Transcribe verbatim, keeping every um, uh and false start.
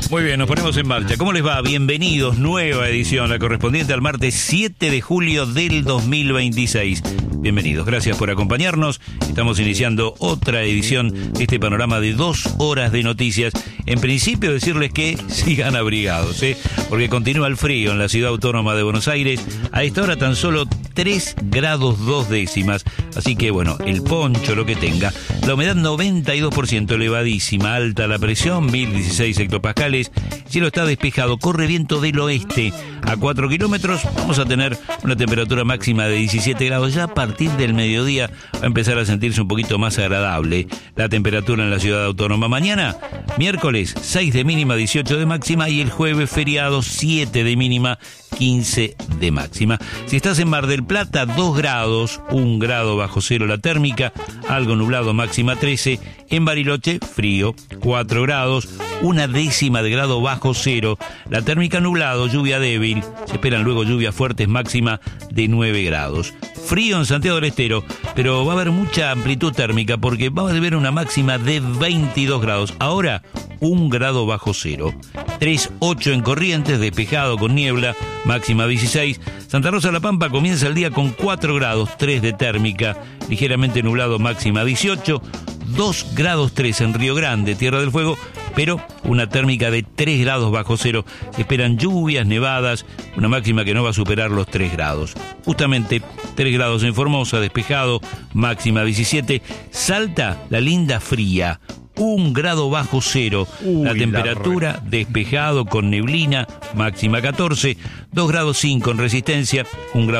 Muy bien, nos ponemos en marcha. ¿Cómo les va? Bienvenidos, nueva edición, la correspondiente al martes siete de julio del dos mil veintiséis. Bienvenidos, gracias por acompañarnos. Estamos iniciando otra edición de este panorama de dos horas de noticias. En principio decirles que sigan abrigados, ¿eh? Porque continúa el frío en la ciudad autónoma de Buenos Aires. A esta hora tan solo tres grados dos décimas. Así que bueno, el poncho, lo que tenga. La humedad noventa y dos por ciento, elevadísima. Alta la presión, mil dieciséis hectopascales. El cielo está despejado, corre viento del oeste a cuatro kilómetros. Vamos a tener una temperatura máxima de diecisiete grados. Ya a partir del mediodía va a empezar a sentirse un poquito más agradable la temperatura en la ciudad autónoma. Mañana, miércoles, seis de mínima, dieciocho de máxima. Y el jueves, feriado, siete de mínima, quince de máxima. Si estás en Mar del Plata, dos grados, un grado bajo cero la térmica, algo nublado, máxima trece. En Bariloche, frío, cuatro grados, una décima de grado bajo cero. La térmica nublado, lluvia débil. Se esperan luego lluvias fuertes, máxima de nueve grados. Frío en Santiago del Estero, pero va a haber mucha amplitud térmica porque va a haber una máxima de veintidós grados. Ahora, un grado bajo cero. tres ocho en Corrientes, despejado con niebla, máxima dieciséis. Santa Rosa de la Pampa comienza el día con cuatro grados, tres de térmica, ligeramente nublado, máxima dieciocho. dos grados tres en Río Grande, Tierra del Fuego, pero una térmica de tres grados bajo cero. Se esperan lluvias, nevadas, una máxima que no va a superar los tres grados. Justamente tres grados en Formosa, despejado, máxima diecisiete. Salta, la linda fría, un grado bajo cero. Uy, la temperatura, la despejado con neblina, máxima catorce. dos grados cinco en Resistencia, un grado